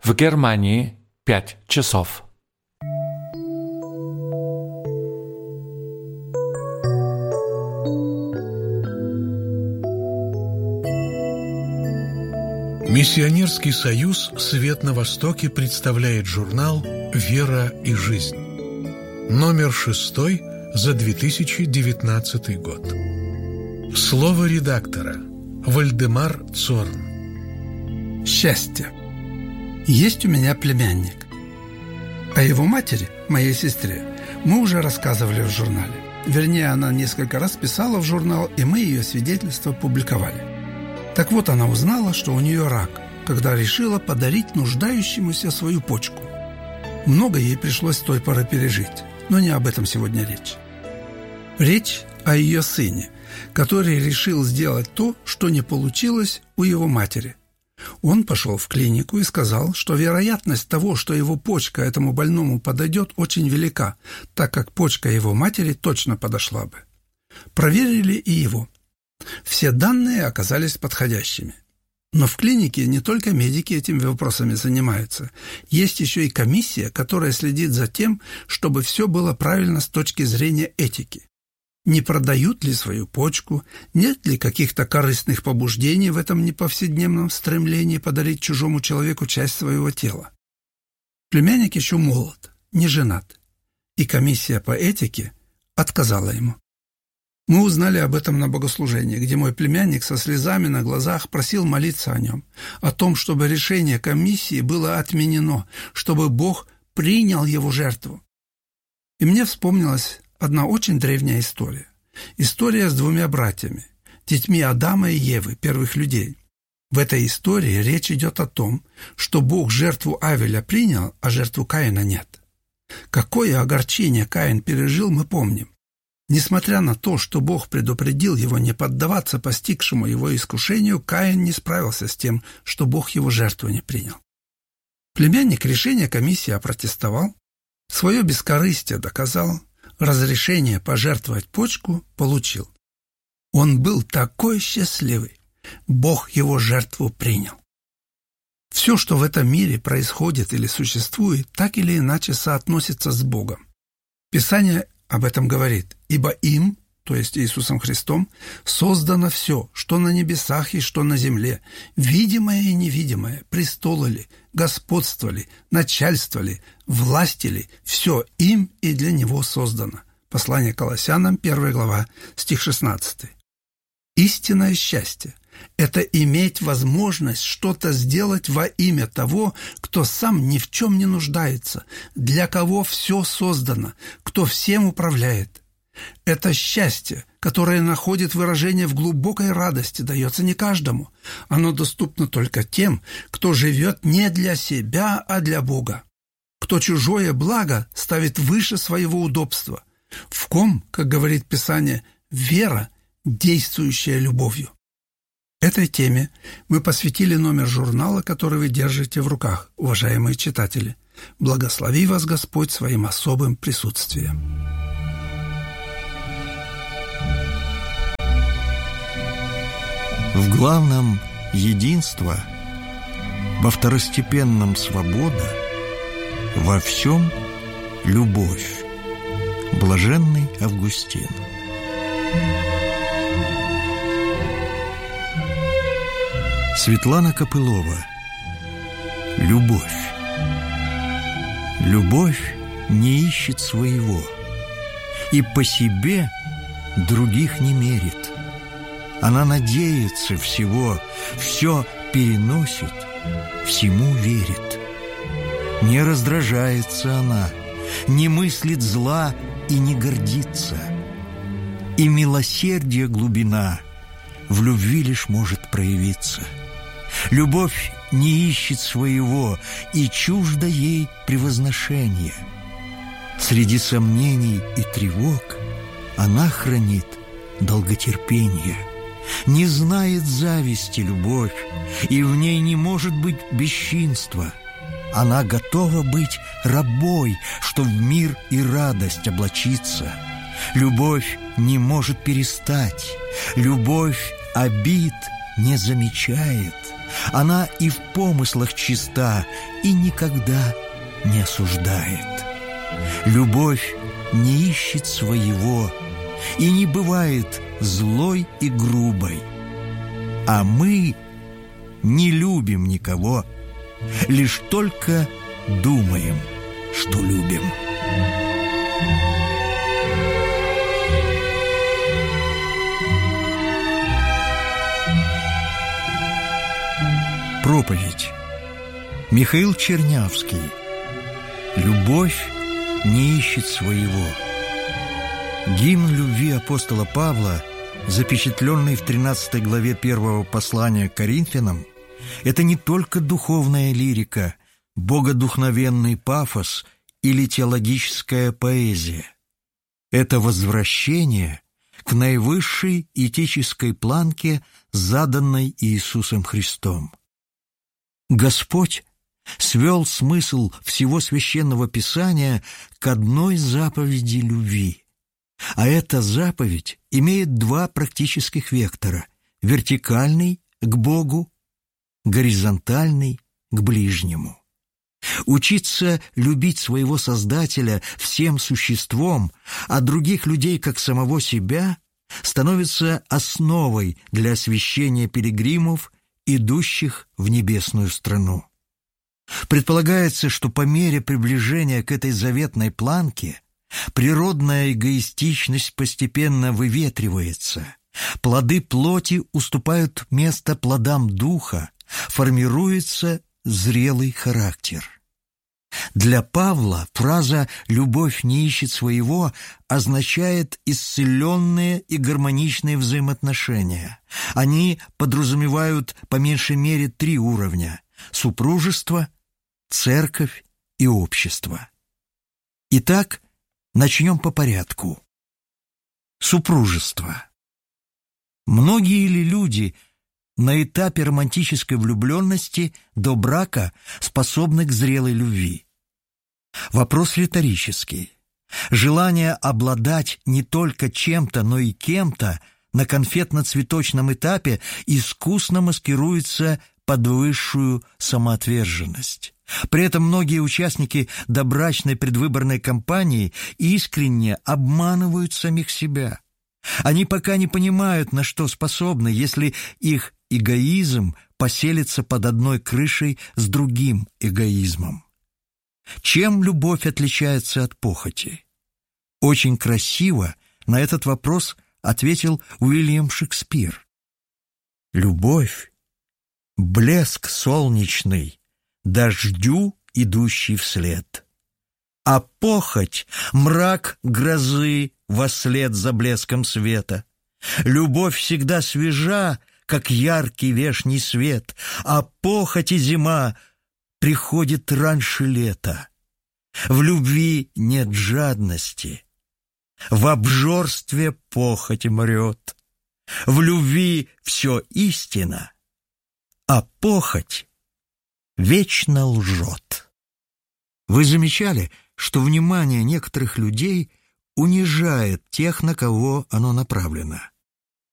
В Германии 5 часов. Миссионерский союз «Свет на Востоке» представляет журнал «Вера и жизнь». Номер 6 за 2019 год. Слово редактора. Вальдемар Цорн. Счастье. Есть у меня племянник. О его матери, моей сестре, мы уже рассказывали в журнале. Вернее, она несколько раз писала в журнал, и мы ее свидетельства публиковали. Так вот, она узнала, что у нее рак, когда решила подарить нуждающемуся свою почку. Много ей пришлось с той поры пережить, но не об этом сегодня речь. Речь о ее сыне, который решил сделать то, что не получилось у его матери. Он пошел в клинику и сказал, что вероятность того, что его почка этому больному подойдет, очень велика, так как почка его матери точно подошла бы. Проверили и его. Все данные оказались подходящими. Но в клинике не только медики этими вопросами занимаются. Есть еще и комиссия, которая следит за тем, чтобы все было правильно с точки зрения этики. Не продают ли свою почку, нет ли каких-то корыстных побуждений в этом неповседневном стремлении подарить чужому человеку часть своего тела. Племянник еще молод, не женат, и комиссия по этике отказала ему. Мы узнали об этом на богослужении, где мой племянник со слезами на глазах просил молиться о нем, о том, чтобы решение комиссии было отменено, чтобы Бог принял его жертву. И мне вспомнилась одна очень древняя история. История с двумя братьями, детьми Адама и Евы, первых людей. В этой истории речь идет о том, что Бог жертву Авеля принял, а жертву Каина нет. Какое огорчение Каин пережил, мы помним. Несмотря на то, что Бог предупредил его не поддаваться постигшему его искушению, Каин не справился с тем, что Бог его жертву не принял. Племянник решение комиссии опротестовал, свое бескорыстие доказал, разрешение пожертвовать почку получил. Он был такой счастливый. Бог его жертву принял. Все, что в этом мире происходит или существует, так или иначе соотносится с Богом. Писание об этом говорит: «Ибо им, то есть Иисусом Христом, создано все, что на небесах и что на земле, видимое и невидимое, престолы ли, господство ли, начальство ли, власти ли, все им и для Него создано». Послание Колоссянам, 1 глава, стих 16. Истинное счастье – это иметь возможность что-то сделать во имя того, кто сам ни в чем не нуждается, для кого все создано, кто всем управляет. Это счастье, которое находит выражение в глубокой радости, дается не каждому. Оно доступно только тем, кто живет не для себя, а для Бога. Кто чужое благо ставит выше своего удобства. В ком, как говорит Писание, вера, действующая любовью. Этой теме мы посвятили номер журнала, который вы держите в руках, уважаемые читатели. Благослови вас Господь своим особым присутствием. В главном единство, во второстепенном свобода, во всем любовь. Блаженный Августин. Светлана Копылова. Любовь. Любовь не ищет своего и по себе других не мерит. Она надеется всего, все переносит, всему верит. Не раздражается она, не мыслит зла и не гордится. И милосердие глубина в любви лишь может проявиться. Любовь не ищет своего, и чуждо ей превозношение. Среди сомнений и тревог она хранит долготерпение. Не знает зависти любовь, и в ней не может быть бесчинства. Она готова быть рабой, что в мир и радость облачиться. Любовь не может перестать, любовь обид не замечает, она и в помыслах чиста, и никогда не осуждает. Любовь не ищет своего и не бывает злой и грубой. А мы не любим никого, лишь только думаем, что любим. Проповедь. Михаил Чернявский. Любовь не ищет своего. Гимн любви апостола Павла, запечатленный в 13 главе 1 послания к Коринфянам, это не только духовная лирика, богодухновенный пафос или теологическая поэзия. Это возвращение к наивысшей этической планке, заданной Иисусом Христом. Господь свел смысл всего Священного Писания к одной заповеди любви. А эта заповедь имеет два практических вектора – вертикальный к Богу, горизонтальный к ближнему. Учиться любить своего Создателя всем существом, а других людей как самого себя, становится основой для освящения пилигримов, идущих в небесную страну. Предполагается, что по мере приближения к этой заветной планке природная эгоистичность постепенно выветривается, плоды плоти уступают место плодам духа, формируется зрелый характер. Для Павла фраза «любовь не ищет своего» означает исцеленные и гармоничные взаимоотношения. Они подразумевают по меньшей мере 3 уровня – супружество, церковь и общество. Итак, начнем по порядку. Супружество. Многие ли люди на этапе романтической влюбленности до брака способны к зрелой любви? Вопрос риторический. Желание обладать не только чем-то, но и кем-то на конфетно-цветочном этапе искусно маскируется под высшую самоотверженность. При этом многие участники добрачной предвыборной кампании искренне обманывают самих себя. Они пока не понимают, на что способны, если их эгоизм поселится под одной крышей с другим эгоизмом. Чем любовь отличается от похоти? Очень красиво на этот вопрос ответил Уильям Шекспир. Любовь — блеск солнечный, дождю, идущий вслед. А похоть — мрак грозы вослед за блеском света. Любовь всегда свежа, как яркий вешний свет, а похоть и зима приходит раньше лета. В любви нет жадности, в обжорстве похоть мрет. В любви все истина, а похоть вечно лжет. Вы замечали, что внимание некоторых людей унижает тех, на кого оно направлено?